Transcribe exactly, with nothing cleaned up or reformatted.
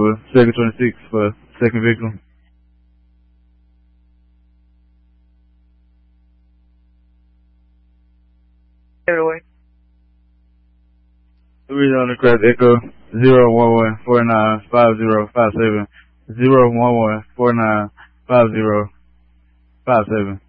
with second twenty-six for second vehicle. Everywhere. Three on the crash echo zero one one four nine five zero five seven zero one one four nine five zero five seven.